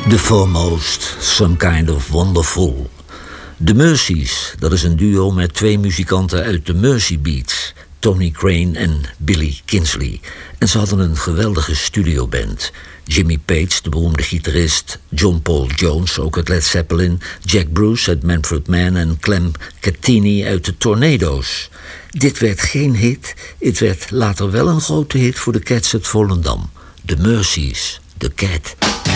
The Foremost, Some Kind of Wonderful. The Mercies, dat is een duo met twee muzikanten uit de Mersey Beats, Tony Crane en Billy Kinsley. En ze hadden een geweldige studioband. Jimmy Page, de beroemde gitarist, John Paul Jones, ook uit Led Zeppelin, Jack Bruce uit Manfred Mann en Clem Cattini uit de Tornado's. Dit werd geen hit, het werd later wel een grote hit voor de Cats uit Volendam. The Mercies, The Cat.